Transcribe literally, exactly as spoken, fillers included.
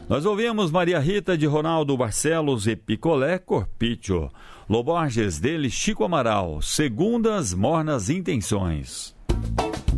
Nós ouvimos Maria Rita de Ronaldo Barcelos e Picolé Corpiccio. Loborges dele Chico Amaral, Segundas Mornas Intenções.